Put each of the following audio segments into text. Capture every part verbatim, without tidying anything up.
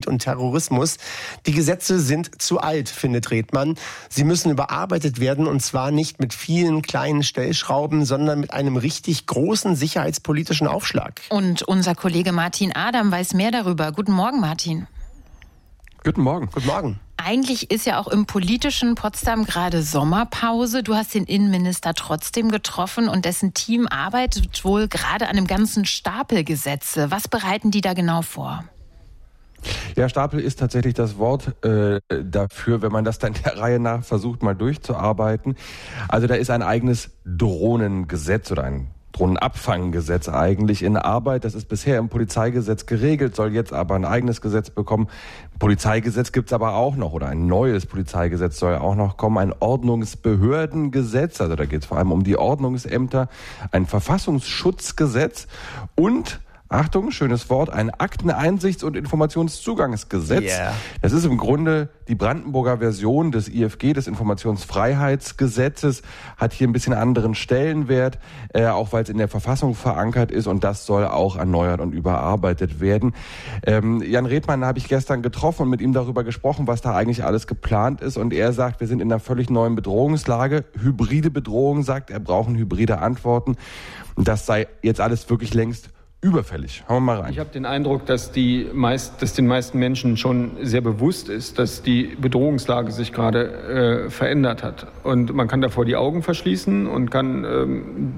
Kriminalität und Terrorismus. Die Gesetze sind zu alt, findet Redmann. Sie müssen überarbeitet werden, und zwar nicht mit vielen kleinen Stellschrauben, sondern mit einem richtig großen sicherheitspolitischen Aufschlag. Und unser Kollege Martin Adam weiß mehr darüber. Guten Morgen, Martin. Guten Morgen. Guten Morgen. Eigentlich ist ja auch im politischen Potsdam gerade Sommerpause. Du hast den Innenminister trotzdem getroffen und dessen Team arbeitet wohl gerade an einem ganzen Stapel Gesetze. Was bereiten die da genau vor? Ja, Stapel ist tatsächlich das Wort äh, dafür, wenn man das dann der Reihe nach versucht, mal durchzuarbeiten. Also da ist ein eigenes Drohnengesetz oder ein Drohnenabfanggesetz eigentlich in Arbeit. Das ist bisher im Polizeigesetz geregelt, soll jetzt aber ein eigenes Gesetz bekommen. Ein Polizeigesetz gibt's aber auch noch, oder ein neues Polizeigesetz soll auch noch kommen. Ein Ordnungsbehördengesetz, also da geht's vor allem um die Ordnungsämter. Ein Verfassungsschutzgesetz und Achtung, schönes Wort, ein Akteneinsichts- und Informationszugangsgesetz. Yeah. Das ist im Grunde die Brandenburger Version des I F G, des Informationsfreiheitsgesetzes, hat hier ein bisschen anderen Stellenwert, äh, auch weil es in der Verfassung verankert ist, und das soll auch erneuert und überarbeitet werden. Ähm, Jan Redmann habe ich gestern getroffen und mit ihm darüber gesprochen, was da eigentlich alles geplant ist, und er sagt, wir sind in einer völlig neuen Bedrohungslage. Hybride Bedrohung, sagt er, brauchen hybride Antworten. Und das sei jetzt alles wirklich längst überfällig. Hauen wir mal rein. Ich habe den Eindruck, dass, die meist, dass den meisten Menschen schon sehr bewusst ist, dass die Bedrohungslage sich gerade äh, verändert hat. Und man kann davor die Augen verschließen und kann ähm,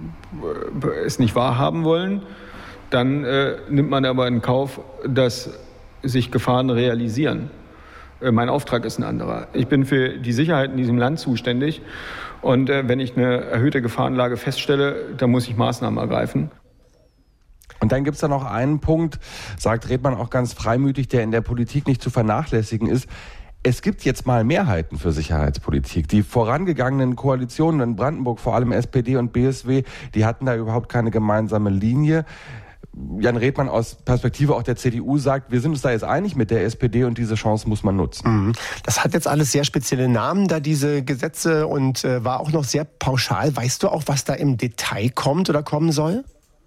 es nicht wahrhaben wollen. Dann äh, nimmt man aber in Kauf, dass sich Gefahren realisieren. Äh, mein Auftrag ist ein anderer. Ich bin für die Sicherheit in diesem Land zuständig. Und äh, wenn ich eine erhöhte Gefahrenlage feststelle, dann muss ich Maßnahmen ergreifen. Und dann gibt's da noch einen Punkt, sagt Redmann auch ganz freimütig, der in der Politik nicht zu vernachlässigen ist. Es gibt jetzt mal Mehrheiten für Sicherheitspolitik. Die vorangegangenen Koalitionen in Brandenburg, vor allem S P D und B S W, die hatten da überhaupt keine gemeinsame Linie. Jan Redmann aus Perspektive auch der C D U sagt, wir sind uns da jetzt einig mit der S P D und diese Chance muss man nutzen. Das hat jetzt alles sehr spezielle Namen, da diese Gesetze, und äh, war auch noch sehr pauschal. Weißt du auch, was da im Detail kommt oder kommen soll?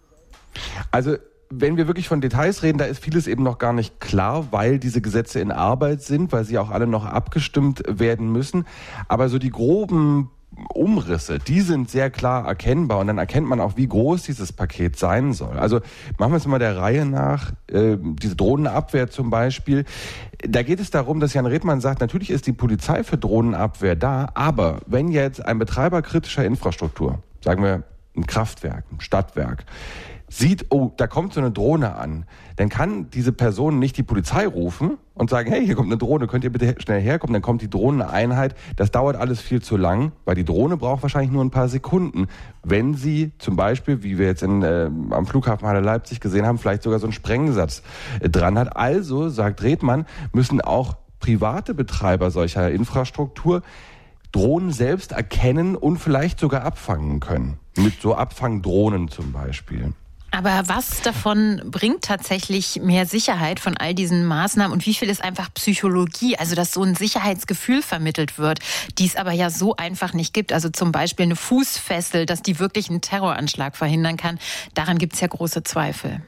Also wenn wir wirklich von Details reden, da ist vieles eben noch gar nicht klar, weil diese Gesetze in Arbeit sind, weil sie auch alle noch abgestimmt werden müssen. Aber so die groben Umrisse, die sind sehr klar erkennbar, und dann erkennt man auch, wie groß dieses Paket sein soll. Also machen wir es mal der Reihe nach. Äh, diese Drohnenabwehr zum Beispiel. Da geht es darum, dass Jan Redmann sagt, natürlich ist die Polizei für Drohnenabwehr da, aber wenn jetzt ein Betreiber kritischer Infrastruktur, sagen wir ein Kraftwerk, ein Stadtwerk, sieht, oh, da kommt so eine Drohne an, dann kann diese Person nicht die Polizei rufen und sagen, hey, hier kommt eine Drohne, könnt ihr bitte schnell herkommen? Dann kommt die Drohneneinheit. Das dauert alles viel zu lang, weil die Drohne braucht wahrscheinlich nur ein paar Sekunden, wenn sie zum Beispiel, wie wir jetzt in, äh, am Flughafen Halle Leipzig gesehen haben, vielleicht sogar so einen Sprengsatz äh, dran hat. Also, sagt Redmann, müssen auch private Betreiber solcher Infrastruktur Drohnen selbst erkennen und vielleicht sogar abfangen können. Mit so Abfangdrohnen zum Beispiel. Aber was davon bringt tatsächlich mehr Sicherheit von all diesen Maßnahmen, und wie viel ist einfach Psychologie, also dass so ein Sicherheitsgefühl vermittelt wird, die es aber ja so einfach nicht gibt. Also zum Beispiel eine Fußfessel, dass die wirklich einen Terroranschlag verhindern kann, daran gibt es ja große Zweifel.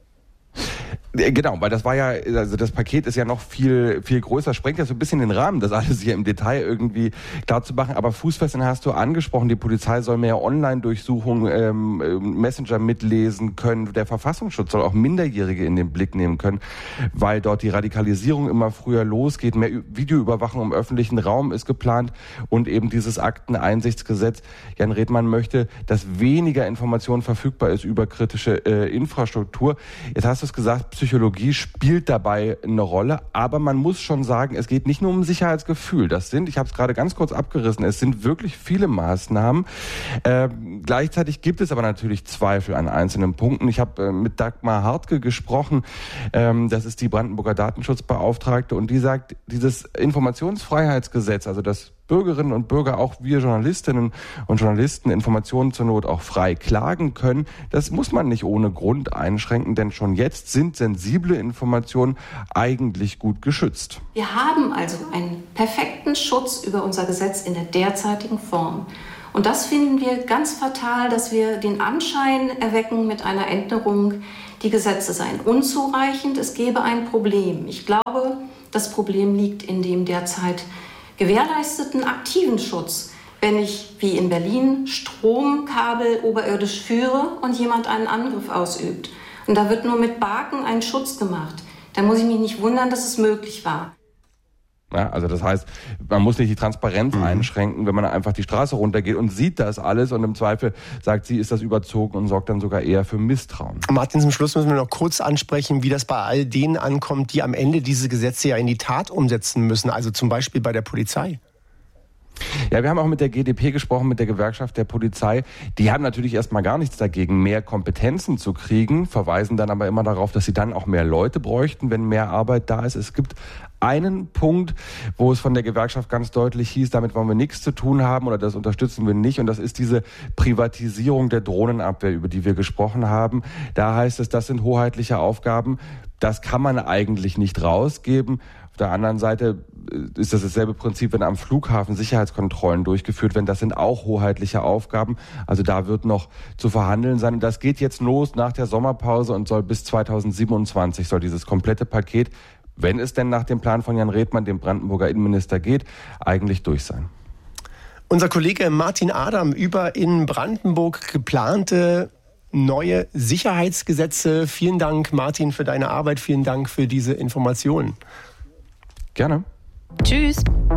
Genau, weil das war ja, also das Paket ist ja noch viel viel größer, sprengt ja so ein bisschen den Rahmen, das alles hier im Detail irgendwie klar zu machen. Aber Fußfesseln hast du angesprochen, die Polizei soll mehr Online-Durchsuchungen, ähm, Messenger mitlesen können. Der Verfassungsschutz soll auch Minderjährige in den Blick nehmen können, weil dort die Radikalisierung immer früher losgeht. Mehr Videoüberwachung im öffentlichen Raum ist geplant und eben dieses Akteneinsichtsgesetz. Jan Redmann möchte, dass weniger Information verfügbar ist über kritische äh, Infrastruktur. Jetzt hast du es gesagt, Psychologie spielt dabei eine Rolle, aber man muss schon sagen, es geht nicht nur um Sicherheitsgefühl. Das sind, ich habe es gerade ganz kurz abgerissen, es sind wirklich viele Maßnahmen. Äh, gleichzeitig gibt es aber natürlich Zweifel an einzelnen Punkten. Ich habe äh, mit Dagmar Hartke gesprochen, ähm, das ist die Brandenburger Datenschutzbeauftragte, und die sagt, dieses Informationsfreiheitsgesetz, also das Bürgerinnen und Bürger, auch wir Journalistinnen und Journalisten, Informationen zur Not auch frei klagen können. Das muss man nicht ohne Grund einschränken, denn schon jetzt sind sensible Informationen eigentlich gut geschützt. Wir haben also einen perfekten Schutz über unser Gesetz in der derzeitigen Form. Und das finden wir ganz fatal, dass wir den Anschein erwecken mit einer Änderung, die Gesetze seien unzureichend, es gäbe ein Problem. Ich glaube, Das Problem liegt in dem derzeit gewährleisteten aktiven Schutz. Wenn ich, wie in Berlin, Stromkabel oberirdisch führe und jemand einen Angriff ausübt. Und da wird nur mit Baken ein Schutz gemacht. Da muss ich mich nicht wundern, dass es möglich war. Ja, also das heißt, man muss nicht die Transparenz mhm. einschränken, wenn man einfach die Straße runtergeht und sieht das alles und im Zweifel sagt sie, ist das überzogen und sorgt dann sogar eher für Misstrauen. Martin, zum Schluss müssen wir noch kurz ansprechen, wie das bei all denen ankommt, die am Ende diese Gesetze ja in die Tat umsetzen müssen, also zum Beispiel bei der Polizei. Ja, wir haben auch mit der G d P gesprochen, mit der Gewerkschaft der Polizei. Die haben natürlich erstmal gar nichts dagegen, mehr Kompetenzen zu kriegen, verweisen dann aber immer darauf, dass sie dann auch mehr Leute bräuchten, wenn mehr Arbeit da ist. Es gibt einen Punkt, wo es von der Gewerkschaft ganz deutlich hieß, damit wollen wir nichts zu tun haben oder das unterstützen wir nicht. Und das ist diese Privatisierung der Drohnenabwehr, über die wir gesprochen haben. Da heißt es, das sind hoheitliche Aufgaben. Das kann man eigentlich nicht rausgeben. Auf der anderen Seite ist das dasselbe Prinzip, wenn am Flughafen Sicherheitskontrollen durchgeführt werden. Das sind auch hoheitliche Aufgaben. Also da wird noch zu verhandeln sein. Und das geht jetzt los nach der Sommerpause und soll bis zweitausendsiebenundzwanzig soll dieses komplette Paket, wenn es denn nach dem Plan von Jan Redmann, dem Brandenburger Innenminister, geht, eigentlich durch sein. Unser Kollege Martin Adam über in Brandenburg geplante neue Sicherheitsgesetze. Vielen Dank, Martin, für deine Arbeit. Vielen Dank für diese Informationen. Gerne. Tschüss.